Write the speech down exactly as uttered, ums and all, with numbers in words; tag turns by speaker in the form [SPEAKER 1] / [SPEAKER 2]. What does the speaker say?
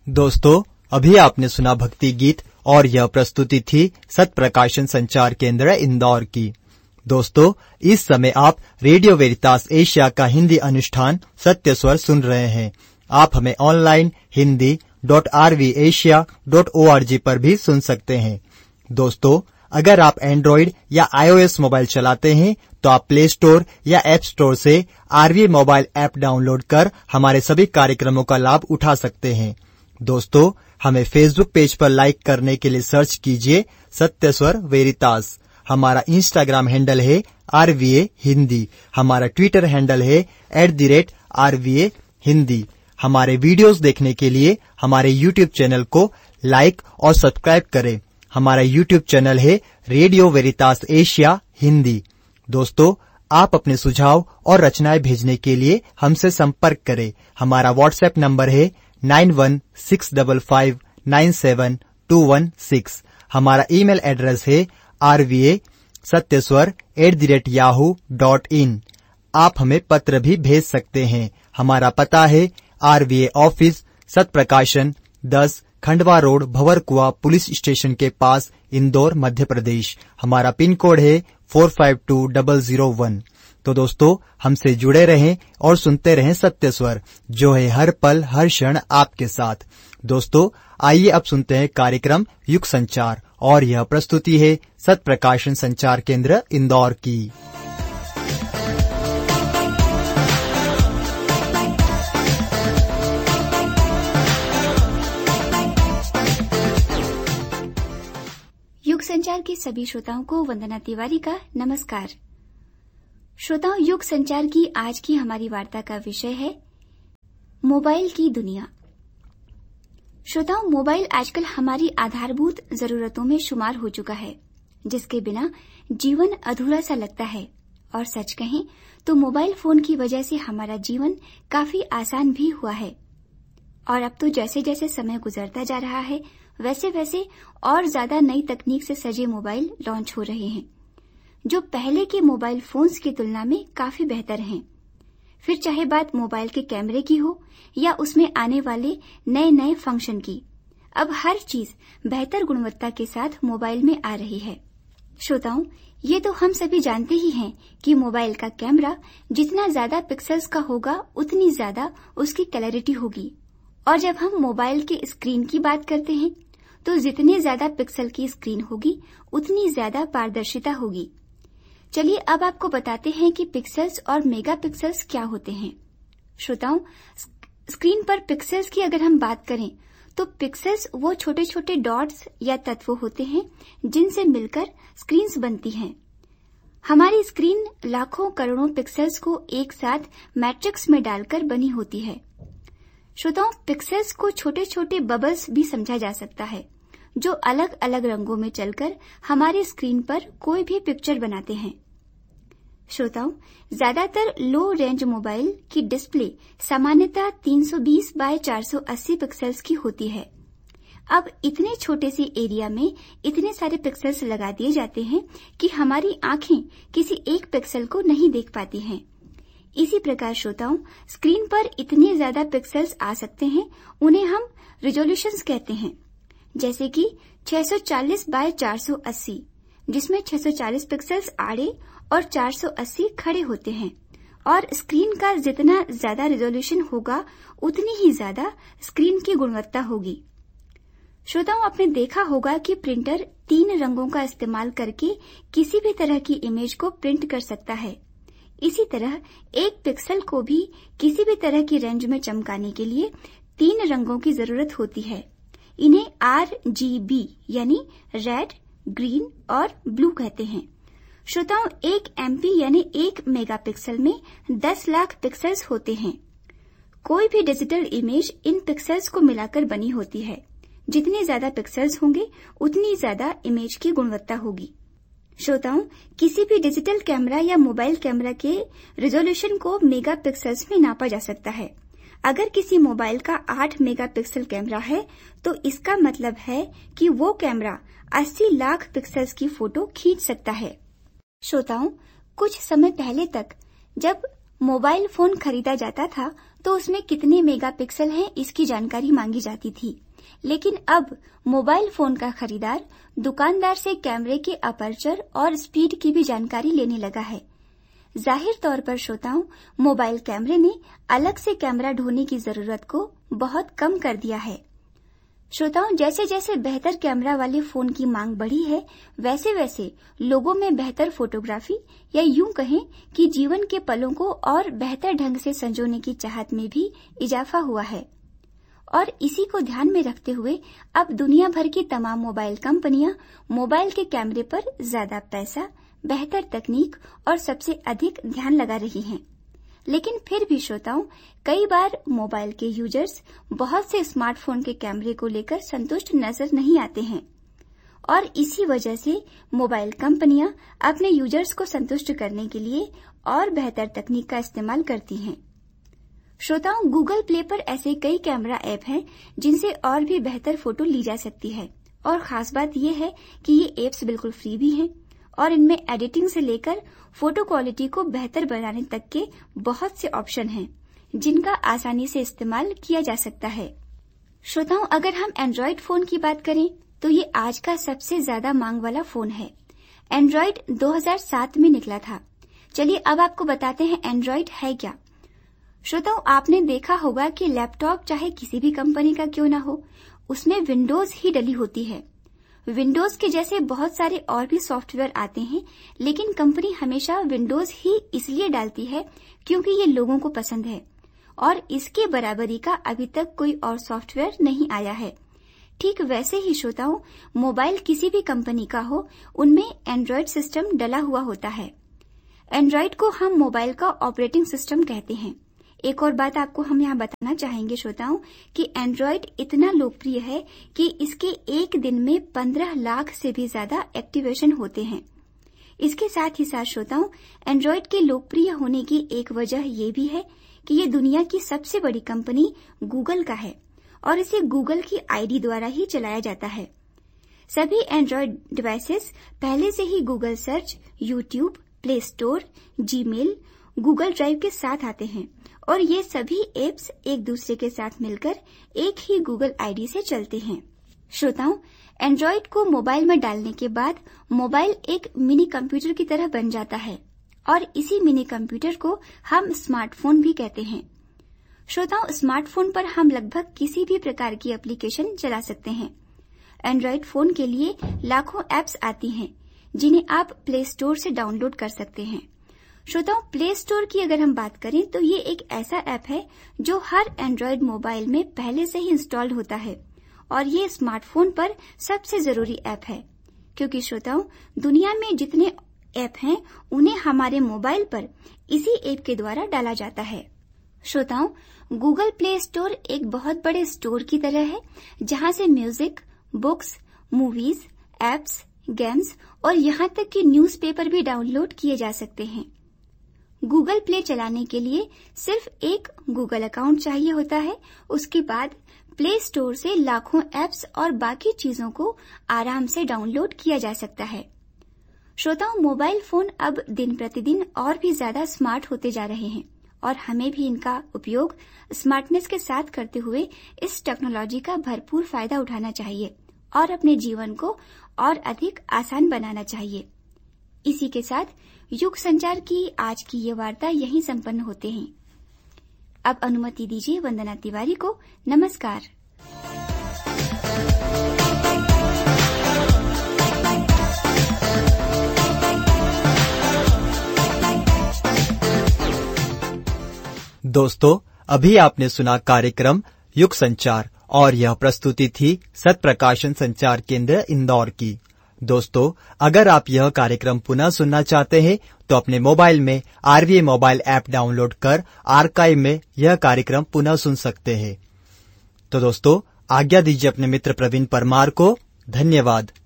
[SPEAKER 1] दोस्तों, अभी आपने सुना भक्ति गीत और यह प्रस्तुति थी सत्य प्रकाशन संचार केंद्र इंदौर की। दोस्तों, इस समय आप रेडियो वेरितास एशिया का हिंदी अनुष्ठान सत्य स्वर सुन रहे हैं। आप हमें online Hindi dot are we Asia dot O R G पर भी सुन सकते हैं। दोस्तों, अगर आप एंड्रॉइड या आईओएस मोबाइल चलाते हैं तो आप प्ले स्टोर या ऐप स्टोर से आरवी मोबाइल ऐप डाउनलोड कर हमारे सभी कार्यक्रमों का लाभ उठा सकते हैं। दोस्तों, हमें फेसबुक पेज पर लाइक करने के लिए सर्च कीजिए सत्य स्वर वेरितास। हमारा इंस्टाग्राम हैंडल है आरवीए हिंदी। हमारा ट्विटर हैंडल है एट द रेट आरवीए हिंदी। हमारे वीडियोस देखने के लिए हमारे यूट्यूब चैनल को लाइक और सब्सक्राइब करें। हमारा यूट्यूब चैनल है रेडियो वेरितास एशिया हिंदी। दोस्तों, आप अपने सुझाव और रचनाएं भेजने के लिए हमसे संपर्क करें। हमारा व्हाट्सएप नंबर है nine one six five five nine seven to one six. हमारा ईमेल एड्रेस है आरवीए सत्यस्वर at the rate Yahoo dot in. आप हमें पत्र भी भेज सकते हैं। हमारा पता है आरवीए ऑफिस सत्य प्रकाशन दस Khandwa road Bhanwarkuan police station के पास इंदौर मध्य प्रदेश। हमारा पिन कोड है four five to double zero one. तो दोस्तों, हमसे जुड़े रहें और सुनते रहें सत्य स्वर, जो है हर पल हर क्षण आपके साथ। दोस्तों, आइए अब सुनते हैं कार्यक्रम युग संचार और यह प्रस्तुति है सत्य प्रकाशन संचार केंद्र इंदौर की।
[SPEAKER 2] युग संचार के सभी श्रोताओं को वंदना तिवारी का नमस्कार। श्रोताओं, युग संचार की आज की हमारी वार्ता का विषय है मोबाइल की दुनिया। श्रोताओं, मोबाइल आजकल हमारी आधारभूत जरूरतों में शुमार हो चुका है, जिसके बिना जीवन अधूरा सा लगता है। और सच कहें तो मोबाइल फोन की वजह से हमारा जीवन काफी आसान भी हुआ है। और अब तो जैसे जैसे समय गुजरता जा रहा है, वैसे वैसे और ज्यादा नई तकनीक से सजे मोबाइल लॉन्च हो रहे हैं, जो पहले के मोबाइल फोन्स की तुलना में काफी बेहतर हैं। फिर चाहे बात मोबाइल के कैमरे की हो या उसमें आने वाले नए नए फंक्शन की, अब हर चीज बेहतर गुणवत्ता के साथ मोबाइल में आ रही है। श्रोताओं, ये तो हम सभी जानते ही हैं कि मोबाइल का कैमरा जितना ज्यादा पिक्सल्स का होगा, उतनी ज्यादा उसकी क्लैरिटी होगी। और जब हम मोबाइल के स्क्रीन की बात करते हैं, तो जितने ज्यादा पिक्सल की स्क्रीन होगी, उतनी ज्यादा पारदर्शिता होगी। चलिए अब आपको बताते हैं कि पिक्सल्स और मेगापिक्सल्स क्या होते हैं। श्रोताओं, स्क्रीन पर पिक्सल्स की अगर हम बात करें तो पिक्सल्स वो छोटे छोटे डॉट्स या तत्व होते हैं जिनसे मिलकर स्क्रीन्स बनती हैं। हमारी स्क्रीन लाखों करोड़ों पिक्सल्स को एक साथ मैट्रिक्स में डालकर बनी होती है। श्रोताओं, पिक्सल्स को छोटे छोटे बबल्स भी समझा जा सकता है, जो अलग अलग रंगों में चलकर हमारी स्क्रीन पर कोई भी पिक्चर बनाते हैं। श्रोताओं, ज्यादातर लो रेंज मोबाइल की डिस्प्ले सामान्यतः तीन सौ बीस बाय चार सौ अस्सी पिक्सल्स की होती है। अब इतने छोटे से एरिया में इतने सारे पिक्सल्स लगा दिए जाते हैं कि हमारी आंखें किसी एक पिक्सल को नहीं देख पाती हैं। इसी प्रकार श्रोताओं, स्क्रीन पर इतने ज्यादा पिक्सल्स आ सकते हैं, उन्हें हम रिजोल्यूशंस कहते हैं। जैसे कि छह सौ चालीस बाय चार सौ अस्सी, जिसमें छह सौ चालीस पिक्सल्स आड़े और चार सौ अस्सी खड़े होते हैं। और स्क्रीन का जितना ज्यादा रिजोल्यूशन होगा, उतनी ही ज्यादा स्क्रीन की गुणवत्ता होगी। श्रोताओं, आपने देखा होगा कि प्रिंटर तीन रंगों का इस्तेमाल करके किसी भी तरह की इमेज को प्रिंट कर सकता है। इसी तरह एक पिक्सल को भी किसी भी तरह की रेंज में चमकाने के लिए तीन रंगों की जरूरत होती है। इन्हें आर जी बी यानी रेड, ग्रीन और ब्लू कहते हैं। श्रोताओं, एक एमपी यानी एक मेगापिक्सल में दस लाख पिक्सल्स होते हैं। कोई भी डिजिटल इमेज इन पिक्सल्स को मिलाकर बनी होती है। जितने ज्यादा पिक्सल्स होंगे, उतनी ज्यादा इमेज की गुणवत्ता होगी। श्रोताओं, किसी भी डिजिटल कैमरा या मोबाइल कैमरा के रिजोल्यूशन को मेगापिक्सल्स में नापा जा सकता है। अगर किसी मोबाइल का आठ मेगापिक्सल कैमरा है, तो इसका मतलब है कि वो कैमरा अस्सी लाख पिक्सल्स की फोटो खींच सकता है। श्रोताओं, कुछ समय पहले तक जब मोबाइल फोन खरीदा जाता था, तो उसमें कितने मेगापिक्सल हैं इसकी जानकारी मांगी जाती थी। लेकिन अब मोबाइल फोन का खरीदार दुकानदार से कैमरे के अपर्चर और स्पीड की भी जानकारी लेने लगा है। जाहिर तौर पर श्रोताओं, मोबाइल कैमरे ने अलग से कैमरा ढोने की जरूरत को बहुत कम कर दिया है। श्रोताओं, जैसे जैसे बेहतर कैमरा वाले फोन की मांग बढ़ी है, वैसे वैसे लोगों में बेहतर फोटोग्राफी या यूं कहें कि जीवन के पलों को और बेहतर ढंग से संजोने की चाहत में भी इजाफा हुआ है। और इसी को ध्यान में रखते हुए अब दुनिया भर की तमाम मोबाइल कंपनियां मोबाइल के कैमरे पर ज्यादा पैसा, बेहतर तकनीक और सबसे अधिक ध्यान लगा रही हैं। लेकिन फिर भी श्रोताओं, कई बार मोबाइल के यूजर्स बहुत से स्मार्टफोन के कैमरे को लेकर संतुष्ट नजर नहीं आते हैं और इसी वजह से मोबाइल कंपनियां अपने यूजर्स को संतुष्ट करने के लिए और बेहतर तकनीक का इस्तेमाल करती हैं। श्रोताओं, गूगल प्ले पर ऐसे कई कैमरा ऐप हैं जिनसे और भी बेहतर फोटो ली जा सकती है और खास बात यह है कि ये ऐप्स बिल्कुल फ्री भी हैं और इनमें एडिटिंग से लेकर फोटो क्वालिटी को बेहतर बनाने तक के बहुत से ऑप्शन हैं जिनका आसानी से इस्तेमाल किया जा सकता है। श्रोताओं, अगर हम एंड्रॉइड फोन की बात करें तो ये आज का सबसे ज्यादा मांग वाला फोन है। एंड्रॉइड दो हज़ार सात में निकला था। चलिए अब आपको बताते हैं एंड्रॉइड है क्या। श्रोताओं, आपने देखा होगा कि लैपटॉप चाहे किसी भी कंपनी का क्यों ना हो, उसमें विंडोज ही डली होती है। विंडोज के जैसे बहुत सारे और भी सॉफ्टवेयर आते हैं, लेकिन कंपनी हमेशा विंडोज ही इसलिए डालती है क्योंकि ये लोगों को पसंद है और इसके बराबरी का अभी तक कोई और सॉफ्टवेयर नहीं आया है। ठीक वैसे ही श्रोताओं, मोबाइल किसी भी कंपनी का हो, उनमें एंड्रॉइड सिस्टम डला हुआ होता है। एंड्रॉइड को हम मोबाइल का ऑपरेटिंग सिस्टम कहते हैं। एक और बात आपको हम यहाँ बताना चाहेंगे श्रोताओं कि एंड्रॉइड इतना लोकप्रिय है कि इसके एक दिन में पंद्रह लाख से भी ज्यादा एक्टिवेशन होते हैं। इसके साथ ही साथ श्रोताओं, एंड्रॉइड के लोकप्रिय होने की एक वजह ये भी है कि ये दुनिया की सबसे बड़ी कंपनी गूगल का है और इसे गूगल की आईडी द्वारा ही चलाया जाता है। सभी एंड्रॉइड डिवाइसेस पहले से ही Google search, YouTube, play store, Gmail, Google drive के साथ आते हैं और ये सभी एप्स एक दूसरे के साथ मिलकर एक ही गूगल आईडी से चलते हैं। श्रोताओं, एंड्रॉइड को मोबाइल में डालने के बाद मोबाइल एक मिनी कंप्यूटर की तरह बन जाता है और इसी मिनी कंप्यूटर को हम स्मार्टफोन भी कहते हैं। श्रोताओं, स्मार्टफोन पर हम लगभग किसी भी प्रकार की एप्लीकेशन चला सकते हैं। एंड्रॉइड फोन के लिए लाखों एप्स आती हैं जिन्हें आप प्ले स्टोर से डाउनलोड कर सकते हैं। श्रोताओं, प्ले स्टोर की अगर हम बात करें तो ये एक ऐसा ऐप है जो हर एंड्रॉइड मोबाइल में पहले से ही इंस्टॉल्ड होता है और ये स्मार्टफोन पर सबसे जरूरी ऐप है क्योंकि श्रोताओं, दुनिया में जितने ऐप हैं उन्हें हमारे मोबाइल पर इसी ऐप के द्वारा डाला जाता है। श्रोताओं, गूगल प्ले स्टोर एक बहुत बड़े स्टोर की तरह है जहां से music, books, movies, apps, games और यहाँ तक कि न्यूज़पेपर भी डाउनलोड किए जा सकते हैं। गूगल प्ले चलाने के लिए सिर्फ एक गूगल अकाउंट चाहिए होता है। उसके बाद प्ले स्टोर से लाखों एप्स और बाकी चीजों को आराम से डाउनलोड किया जा सकता है। श्रोताओं, मोबाइल फोन अब दिन प्रतिदिन और भी ज्यादा स्मार्ट होते जा रहे हैं और हमें भी इनका उपयोग स्मार्टनेस के साथ करते हुए इस टेक्नोलॉजी का भरपूर फायदा उठाना चाहिए और अपने जीवन को और अधिक आसान बनाना चाहिए। इसी के साथ युग संचार की आज की ये वार्ता यहीं संपन्न होते हैं। अब अनुमति दीजिए वंदना तिवारी को नमस्कार।
[SPEAKER 1] दोस्तों, अभी आपने सुना कार्यक्रम युग संचार और यह प्रस्तुति थी सत प्रकाशन संचार केंद्र इंदौर की। दोस्तों, अगर आप यह कार्यक्रम पुनः सुनना चाहते हैं तो अपने मोबाइल में आरवीए मोबाइल ऐप डाउनलोड कर आर्काइव में यह कार्यक्रम पुनः सुन सकते हैं। तो दोस्तों, आज्ञा दीजिए अपने मित्र प्रवीण परमार को। धन्यवाद।